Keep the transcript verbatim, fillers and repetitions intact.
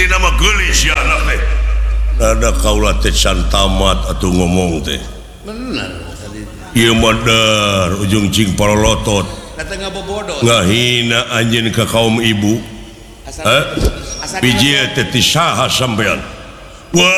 nama gelis ya anak teh. Ada kaulah teh can tamat atau ngomong teh. Bener. Ieu modar ujung cing parolotot. Kata ngabobodo. Ngahina anjeun ka kaum ibu. Asal, Eh? asal Biji teh ti saha sampean? Wah